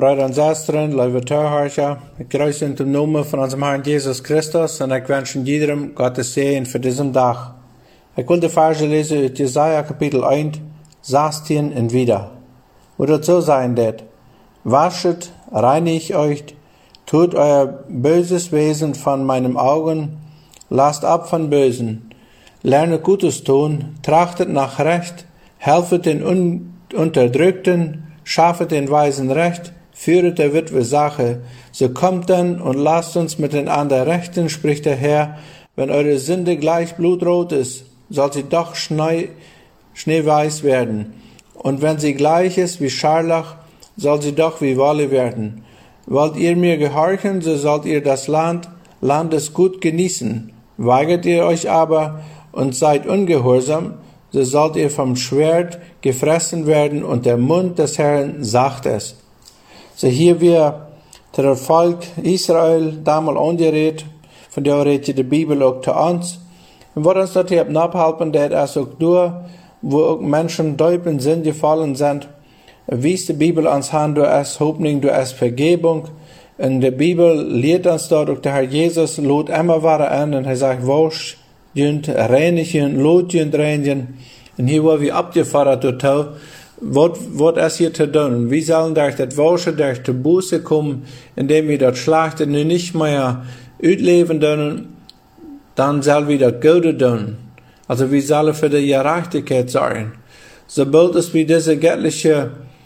Brüder und Schwestern, liebe Zuhörer, ich grüße in dem Namen von unserem Herrn Jesus Christus und ich wünsche jedem Gottes Segen für diesen Tag. Ich will die Verse lesen aus Jesaja Kapitel 1, 16 und wieder. Wo das so sein wird: Waschet, reinigt euch, tut euer böses Wesen von meinen Augen, lasst ab von Bösen, lernet Gutes tun, trachtet nach Recht, helfet den Unterdrückten, schaffet den Weisen Recht, führet der Witwe Sache, so kommt dann und lasst uns miteinander rechten, spricht der Herr. Wenn eure Sünde gleich blutrot ist, soll sie doch schneeweiß werden. Und wenn sie gleich ist wie Scharlach, soll sie doch wie Wolle werden. Wollt ihr mir gehorchen, so sollt ihr das Landes gut genießen. Weigert ihr euch aber und seid ungehorsam, so sollt ihr vom Schwert gefressen werden, und der Mund des Herrn sagt es. So hier wir der Volk Israel damals angeredet, von der redet die Bibel auch zu uns. Und was uns dort hier abhalten, das auch nur, wo auch Menschen deupen sind, gefallen sind, wies die Bibel uns an, durch als Hoffnung, durch als Vergebung. In der Bibel lehrt uns dort auch der Herr Jesus, lot immer wahre an, und er sagt, wasch, jünd, reinigen, lot, jünd, reinigen. Und hier wo wir abgefordert total, was ist hier zu tun? Wir sollen durch das Waschen, durch die Buße kommen, indem wir das Schlachten nicht mehr ausleben können, dann sollen wir das Gute tun. Also wir sollen für die Gerechtigkeit sorgen. Sobald es wir diese göttlichen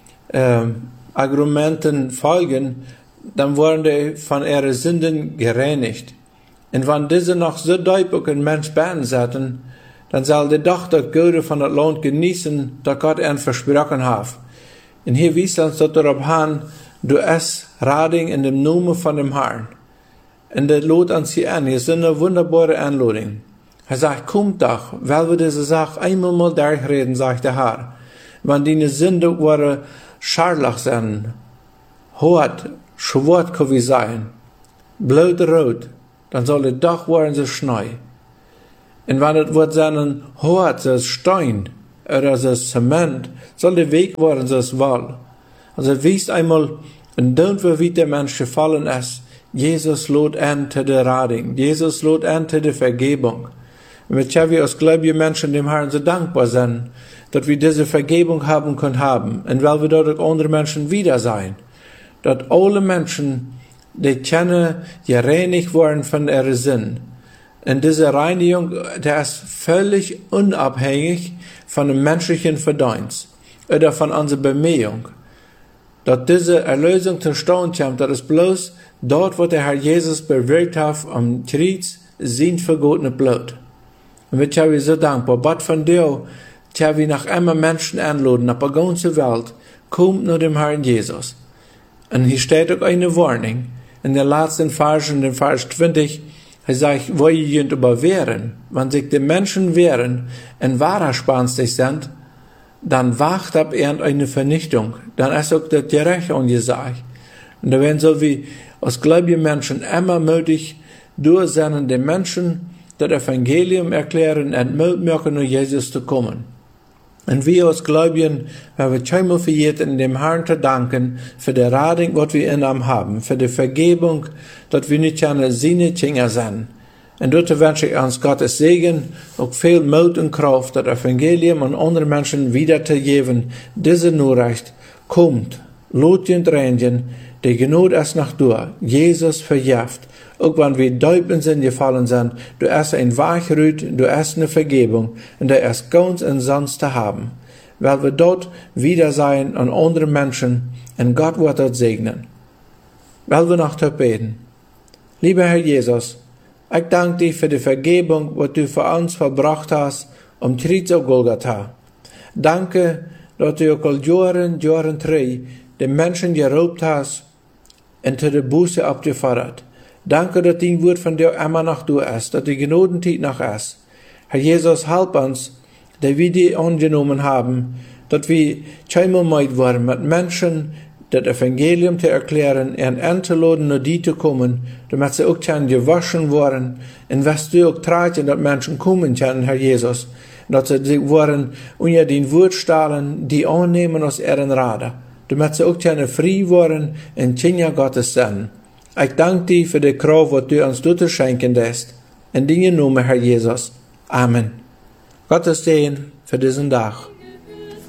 Argumenten folgen, dann werden die von ihren Sünden gereinigt. Und wenn diese noch so deutlich ein Mensch besetzen, dann soll der doch das Gute von das Land genießen, das Gott ihnen versprochen hat. Und hier wies uns darauf an, du es Rading in dem Namen von dem Herrn. Und das lud uns hier an. Hier ist eine wunderbare Einladung. Er sagt, kommt doch, weil wir diese Sache einmal mal durchreden, sagt der Herr. Wenn deine Sünde waren scharlach sind, hart, schwarz kann wie sein, blutrot, dann soll es doch waren sie Schnee. Und wenn es wird sein hart, so Stein, oder so Zement, soll der Weg werden, so Wall. Also wisst einmal, und don't wie der Mensch gefallen ist, Jesus lud an zu der Rading, Jesus lud an zu der Vergebung. Und wir als gläubige Menschen dem Herrn so dankbar sind, dass wir diese Vergebung haben können haben, und weil wir dort auch andere Menschen wieder sein, dass alle Menschen, die kennen, gereinigt worden von ihren Sinn. Und diese Reinigung, der ist völlig unabhängig von dem menschlichen Verdienst oder von unserer Bemühung. Dass diese Erlösung zustande kommt, das ist bloß dort, wo der Herr Jesus bewirkt hat, am Kreuz, sein vergotene Blut. Und wir sind so dankbar. Gott von dir, dass wir nach immer Menschen einladen, auf der ganzen Welt, kommt nur dem Herrn Jesus. Und hier steht auch eine Warnung. In der letzten Vers, in dem Vers 20, er sagt, wo ihr jünt überwehren, wenn sich die Menschen wehren und wahrspannlich sind, dann wacht ab irgendeine Vernichtung. Dann ist auch das Gerecht angesagt. Und da werden so wie als gläubige Menschen immer mutig durchsetzen, den Menschen das Evangelium erklären und möglich nur Jesus zu kommen. Und wir als Gläubigen, wenn wir zweimal verjährt, dem Herrn zu danken, für die Rading, was wir in ihm haben, für die Vergebung, dass wir nicht an seine Kinder sind. Und dort wünsche ich uns Gottes Segen, auch viel Mut und Kraft, das Evangelium an andere Menschen wiederzugeben. Diese Nachricht kommt, Lotjen und Ränchen, die Genot ist nach durch, Jesus verjäft. Auch wenn wir Däupen sind gefallen sind, du hast ein Wachrüt, du hast eine Vergebung, und der ist ganz umsonst zu haben. Weil wir dort wieder sein an andere Menschen, und Gott wird dort segnen. Weil wir noch beten. Lieber Herr Jesus, ich danke dir für die Vergebung, was du für uns verbracht hast, Kreuz auf Golgatha. Danke, dass du auch Jahren den Menschen geraubt hast und zu der Buße abgefordert. Danke, dass dein Wort von dir immer noch du ist, dass die Gnadenzeit noch ist. Herr Jesus, help uns, dass wir die angenommen haben, dass wir zweimal waren, mit Menschen das Evangelium zu erklären und einzuladen, nur die zu kommen, damit sie auch gewaschen worden, und was du auch tragen, dass Menschen kommen können, Herr Jesus, dass sie sich waren unter den Wort stellen, die annehmen aus ihren Rade. damit sie auch kunnen vrij worden en Kinder Gottes zijn. Ik dank dir für die Kraft, wat du uns doet schenken lässt. In deinem Namen, Herr Jesus. Amen. Gottes Segen für diesen Tag.